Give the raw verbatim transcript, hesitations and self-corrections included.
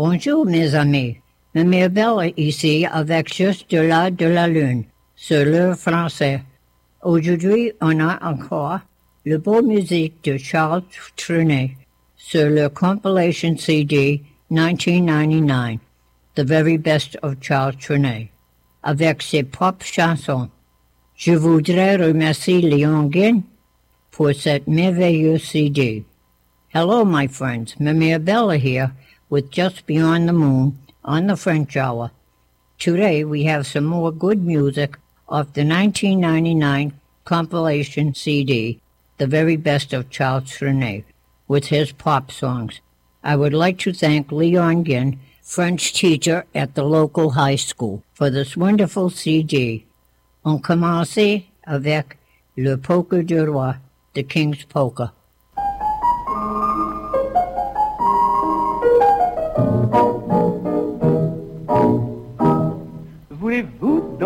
Bonjour mes amis, Mère Belle ici avec Juste de la de la Lune, sur l'heure français. Aujourd'hui, on a encore le beau musique de Charles Trenet sur le compilation C D nineteen ninety-nine, The Very Best of Charles Trenet, avec ses propres chansons. Je voudrais remercier Léon Guin pour cette merveilleux C D. Hello, my friends. Mère Bella here with Just Beyond the Moon on the French Hour. Today we have some more good music off the nineteen ninety-nine compilation C D, The Very Best of Charles Trenet, with his pop songs. I would like to thank Leon Guin, French teacher at the local high school, for this wonderful C D. On commence avec Le Polka du Roi, the King's Polka. Voulez-vous